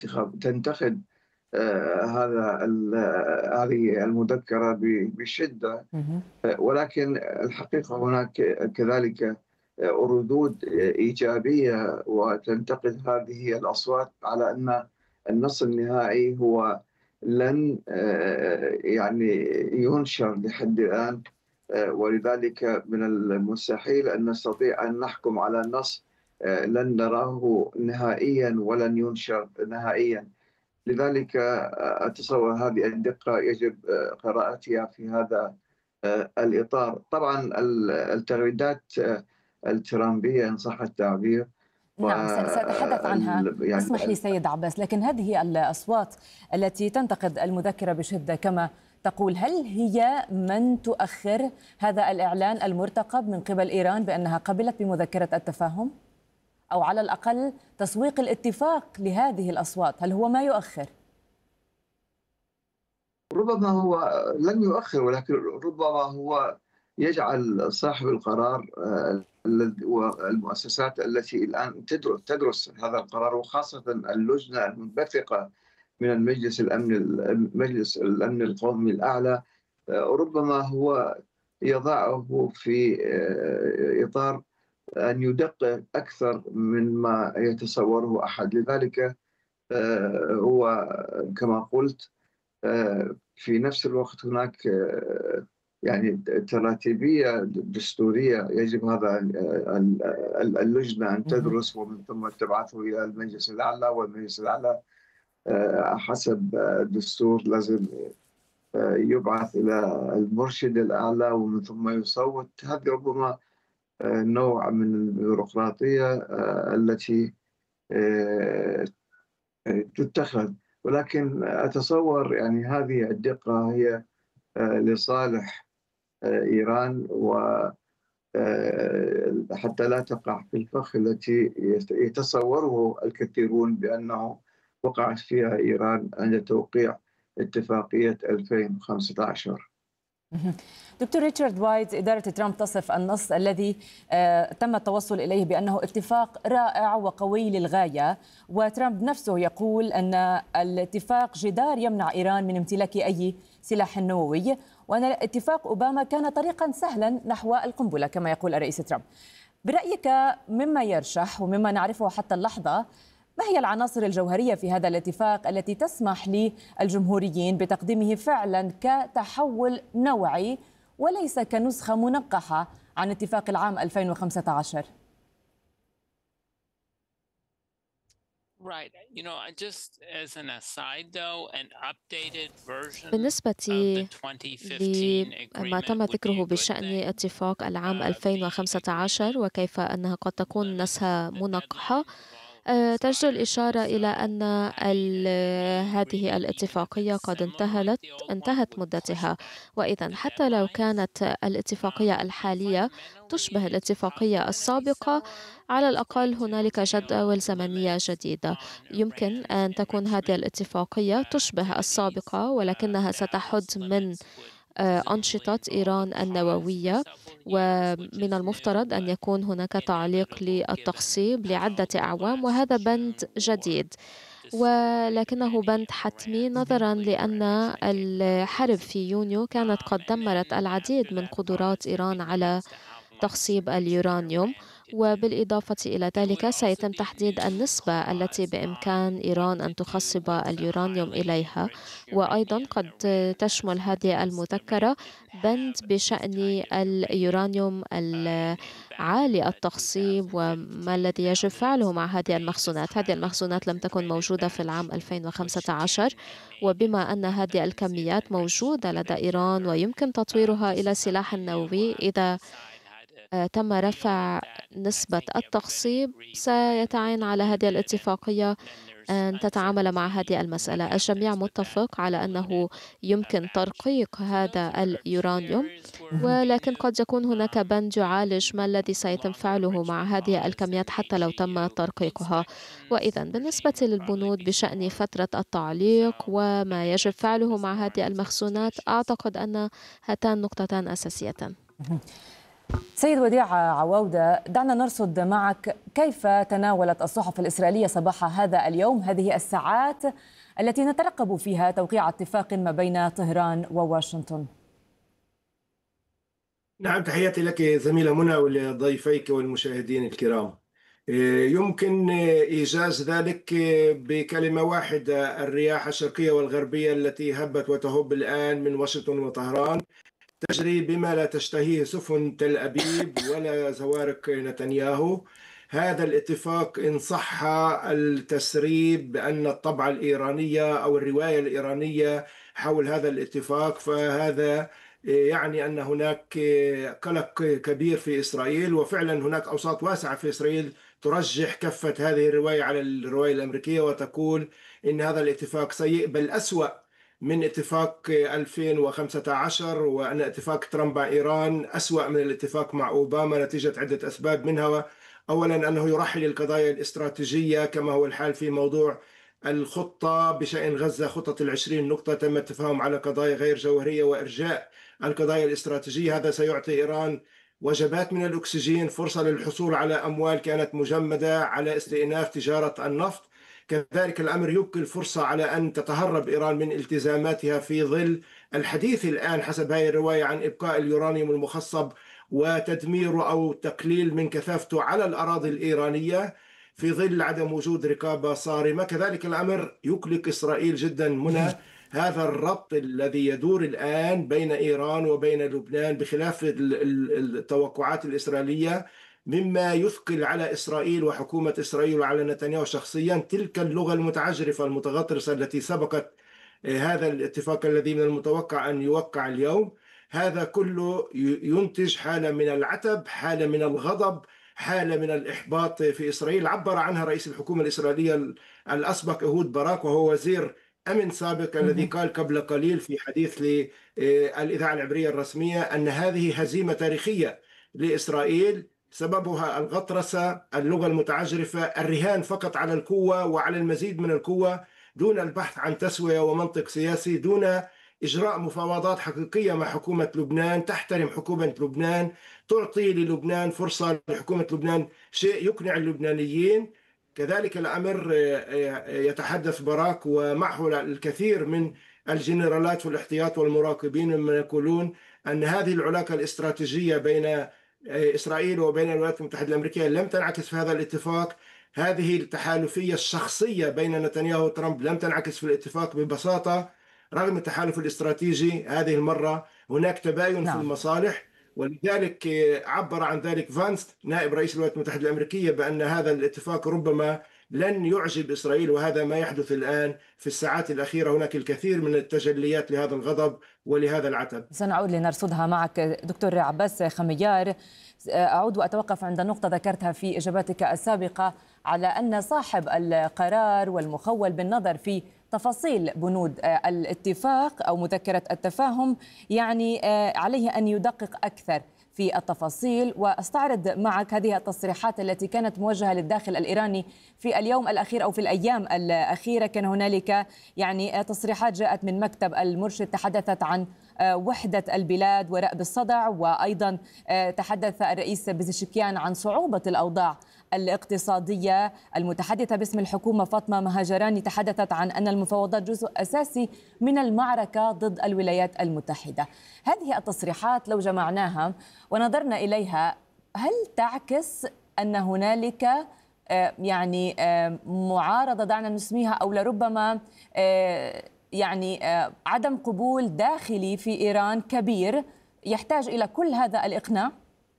تنتقد هذه المذكرة بشدة. مهم. ولكن الحقيقة هناك كذلك ردود إيجابية، وتنتقد هذه الأصوات على أن النص النهائي هو لن يعني ينشر لحد الآن. ولذلك من المستحيل أن نستطيع أن نحكم على النص لن نراه نهائيا ولن ينشر نهائيا. لذلك أتصور هذه الدقة يجب قراءتها في هذا الإطار. طبعا التغريدات الترامبية إن صح التعبير نعم، سأتحدث عنها. يعني اسمح لي سيد عباس، لكن هذه الأصوات التي تنتقد المذكرة بشدة كما تقول، هل هي من تؤخر هذا الإعلان المرتقب من قبل إيران بأنها قبلت بمذكرة التفاهم؟ أو على الأقل تسويق الاتفاق لهذه الأصوات، هل هو ما يؤخر؟ ربما هو لن يؤخر، ولكن ربما هو يجعل صاحب القرار والمؤسسات التي الآن تدرس هذا القرار، وخاصة اللجنة المنبثقة من مجلس الأمن القومي الأعلى، ربما هو يضعه في إطار أن يدقق أكثر مما يتصوره أحد. لذلك هو كما قلت في نفس الوقت هناك يعني تراتيبية دستورية يجب هذا اللجنة أن تدرس، ومن ثم تبعثه إلى المجلس الأعلى، والمجلس الأعلى حسب الدستور لازم يبعث إلى المرشد الأعلى ومن ثم يصوت. هذه ربما نوع من البيروقراطية التي تتخذ، ولكن أتصور يعني هذه الدقة هي لصالح إيران، وحتى لا تقع في الفخ التي يتصوره الكثيرون بأنه وقعت فيها إيران عند توقيع اتفاقية 2015. دكتور ريتشارد وايت، إدارة ترامب تصف النص الذي تم التوصل إليه بأنه اتفاق رائع وقوي للغاية، وترامب نفسه يقول أن الاتفاق جدار يمنع إيران من امتلاك أي سلاح نووي، وأن اتفاق أوباما كان طريقا سهلا نحو القنبلة كما يقول الرئيس ترامب. برأيك مما يرشح ومما نعرفه حتى اللحظة، ما هي العناصر الجوهرية في هذا الاتفاق التي تسمح للجمهوريين بتقديمه فعلا كتحول نوعي وليس كنسخة منقحة عن اتفاق العام 2015؟ بالنسبة لما تم ذكره بشأن اتفاق العام 2015 وكيف أنها قد تكون نسخة منقحة، تجدر الإشارة إلى أن هذه الاتفاقية قد انتهت مدتها، وإذا حتى لو كانت الاتفاقية الحالية تشبه الاتفاقية السابقة، على الأقل هنالك جدول زمنية جديدة. يمكن أن تكون هذه الاتفاقية تشبه السابقة، ولكنها ستحد من أنشطة إيران النووية، ومن المفترض أن يكون هناك تعليق للتخصيب لعدة أعوام، وهذا بند جديد ولكنه بند حتمي نظرا لأن الحرب في يونيو كانت قد دمرت العديد من قدرات إيران على تخصيب اليورانيوم، وبالإضافة إلى ذلك سيتم تحديد النسبة التي بإمكان إيران أن تخصب اليورانيوم إليها. وأيضا قد تشمل هذه المذكرة بند بشأن اليورانيوم عالي التخصيب وما الذي يجب فعله مع هذه المخزونات. هذه المخزونات لم تكن موجودة في العام 2015، وبما أن هذه الكميات موجودة لدى إيران ويمكن تطويرها إلى سلاح نووي، إذا تم رفع نسبة التخصيب سيتعين على هذه الاتفاقية أن تتعامل مع هذه المسألة. الجميع متفق على أنه يمكن ترقيق هذا اليورانيوم، ولكن قد يكون هناك بند يعالج ما الذي سيتم فعله مع هذه الكميات حتى لو تم ترقيقها. وإذا بالنسبة للبنود بشأن فترة التعليق وما يجب فعله مع هذه المخزونات، أعتقد أن هاتان نقطتان أساسيتان. سيد وديع عواودة، دعنا نرصد معك كيف تناولت الصحف الإسرائيلية صباح هذا اليوم هذه الساعات التي نترقب فيها توقيع اتفاق ما بين طهران وواشنطن. نعم، تحياتي لك زميلة منى ولضيفيك والمشاهدين الكرام. يمكن إيجاز ذلك بكلمة واحدة: الرياح الشرقية والغربية التي هبت وتهب الآن من واشنطن وطهران تجري بما لا تشتهيه سفن تل أبيب ولا زوارق نتنياهو. هذا الاتفاق إن صح التسريب بأن الطبعة الإيرانية أو الرواية الإيرانية حول هذا الاتفاق، فهذا يعني أن هناك قلق كبير في إسرائيل، وفعلا هناك أوساط واسعة في إسرائيل ترجح كفة هذه الرواية على الرواية الأمريكية وتقول إن هذا الاتفاق سيء، بل أسوأ من اتفاق 2015، وأن اتفاق ترامب مع إيران أسوأ من الاتفاق مع أوباما نتيجة عدة أسباب، منها أولا أنه يرحل القضايا الاستراتيجية كما هو الحال في موضوع الخطة بشأن غزة، خطة ال20 نقطة تم التفاهم على قضايا غير جوهرية وإرجاء القضايا الاستراتيجية. هذا سيعطي إيران وجبات من الأكسجين، فرصة للحصول على أموال كانت مجمدة، على استئناف تجارة النفط. كذلك الأمر يبقي الفرصة على أن تتهرب إيران من التزاماتها في ظل الحديث الآن حسب هذه الرواية عن إبقاء اليورانيوم المخصب وتدميره أو تقليل من كثافته على الأراضي الإيرانية في ظل عدم وجود رقابة صارمة. كذلك الأمر يقلق إسرائيل جدا منى هذا الربط الذي يدور الآن بين إيران وبين لبنان بخلاف التوقعات الإسرائيلية، مما يثقل على إسرائيل وحكومة إسرائيل وعلى نتنياهو شخصيا تلك اللغة المتعجرفة المتغطرسة التي سبقت هذا الاتفاق الذي من المتوقع أن يوقع اليوم. هذا كله ينتج حالة من العتب، حالة من الغضب، حالة من الإحباط في إسرائيل عبر عنها رئيس الحكومة الإسرائيلية الأسبق إهود باراك، وهو وزير أمن سابق، الذي قال قبل قليل في حديث للإذاعة العبرية الرسمية أن هذه هزيمة تاريخية لإسرائيل سببها الغطرسة، اللغة المتعجرفة، الرهان فقط على القوة وعلى المزيد من القوة دون البحث عن تسوية ومنطق سياسي، دون إجراء مفاوضات حقيقية مع حكومة لبنان تحترم حكومة لبنان، تعطي للبنان فرصة، لحكومة لبنان شيء يقنع اللبنانيين. كذلك الأمر يتحدث باراك ومعه الكثير من الجنرالات والاحتياط والمراقبين ممن يقولون أن هذه العلاقة الاستراتيجية بين إسرائيل وبين الولايات المتحدة الأمريكية لم تنعكس في هذا الاتفاق. هذه التحالفية الشخصية بين نتنياهو وترامب لم تنعكس في الاتفاق ببساطة. رغم التحالف الاستراتيجي هذه المرة هناك تباين في المصالح، ولذلك عبر عن ذلك فانس نائب رئيس الولايات المتحدة الأمريكية بأن هذا الاتفاق ربما لن يعجب إسرائيل، وهذا ما يحدث الآن في الساعات الأخيرة. هناك الكثير من التجليات لهذا الغضب ولهذا العتب. سنعود لنرصدها معك دكتور عباس خميار. أعود وأتوقف عند نقطة ذكرتها في إجاباتك السابقة على أن صاحب القرار والمخول بالنظر في تفاصيل بنود الاتفاق أو مذكرة التفاهم يعني عليه أن يدقق أكثر في التفاصيل. واستعرض معك هذه التصريحات التي كانت موجهة للداخل الإيراني في اليوم الأخير أو في الأيام الأخيرة. كان هنالك يعني تصريحات جاءت من مكتب المرشد تحدثت عن وحدة البلاد ورأب الصدع، وأيضا تحدث الرئيس بزشكيان عن صعوبة الأوضاع الاقتصادية. المتحدثة باسم الحكومة فاطمة مهاجراني تحدثت عن أن المفاوضات جزء أساسي من المعركة ضد الولايات المتحدة. هذه التصريحات لو جمعناها ونظرنا إليها هل تعكس أن هنالك يعني معارضة دعنا نسميها، أو لربما يعني عدم قبول داخلي في إيران كبير يحتاج إلى كل هذا الإقناع؟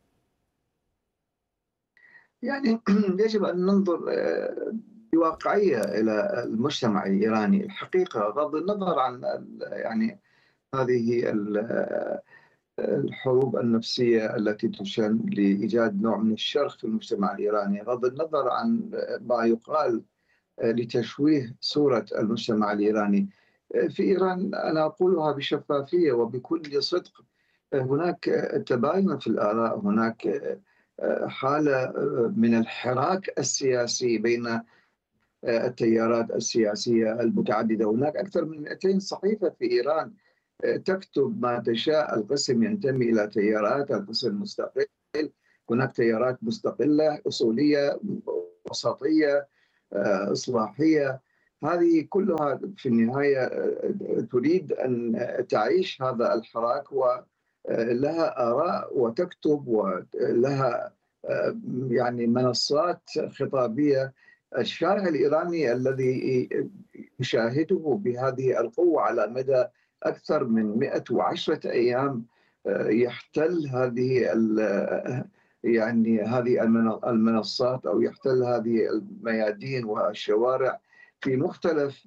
يعني يجب أن ننظر بواقعية إلى المجتمع الإيراني الحقيقة، بغض النظر عن يعني هذه الحروب النفسية التي تشن لإيجاد نوع من الشرخ في المجتمع الإيراني، بغض النظر عن ما يقال لتشويه صورة المجتمع الإيراني. في إيران أنا أقولها بشفافية وبكل صدق، هناك تباين في الآراء، هناك حالة من الحراك السياسي بين التيارات السياسية المتعددة. هناك أكثر من 200 صحيفة في إيران تكتب ما تشاء. القسم ينتمي إلى تيارات، القسم مستقل، هناك تيارات مستقلة أصولية وسطية إصلاحية. هذه كلها في النهاية تريد أن تعيش هذا الحراك ولها آراء وتكتب ولها يعني منصات خطابية. الشارع الإيراني الذي يشاهده بهذه القوة على مدى أكثر من 110 أيام يحتل هذه المنصات أو يحتل هذه الميادين والشوارع في مختلف